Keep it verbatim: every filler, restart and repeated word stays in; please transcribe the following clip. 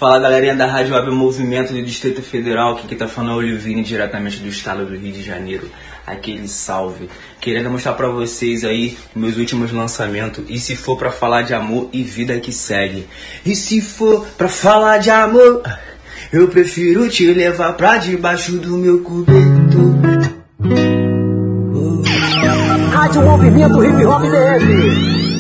Fala galerinha da Rádio Web Movimento do Distrito Federal, aqui que tá falando é o Olivine, diretamente do estado do Rio de Janeiro. Aquele salve. Querendo mostrar pra vocês aí meus últimos lançamentos. E se for pra falar de amor e vida que segue. E se for pra falar de amor, eu prefiro te levar pra debaixo do meu cobertor. Rádio Movimento Hip Hop D F.